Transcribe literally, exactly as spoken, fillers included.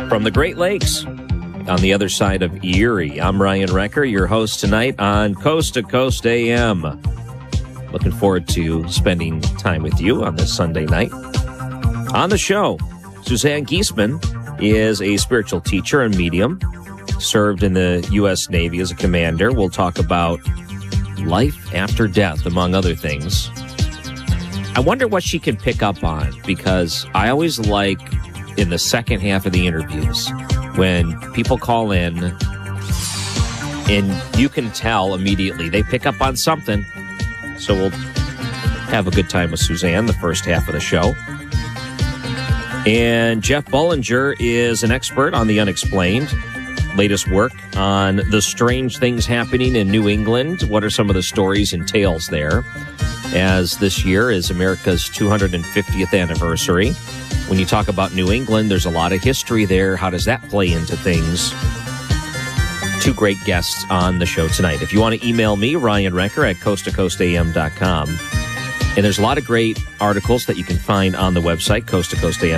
From the Great Lakes on the other side of Erie, I'm Ryan Recker, your host tonight on Coast to Coast A M. Looking forward to spending time with you on this Sunday night. On the show, Suzanne Giesemann is a spiritual teacher and medium, served in the U S Navy as a commander. We'll talk about life after death, among other things. I wonder what she can pick up on, because I always like in the second half of the interviews when people call in and you can tell immediately they pick up on something. So we'll have a good time with Suzanne the first half of the show. And Jeff Bullinger is an expert on the unexplained. Latest work on the strange things happening in New England. What are some of the stories and tales there? As this year is America's two hundred fiftieth anniversary. When you talk about New England, there's a lot of history there. How does that play into things? Two great guests on the show tonight. If you want to email me, Ryan Recker at coast to coast a m dot com. And there's a lot of great articles that you can find on the website, coast to coast a m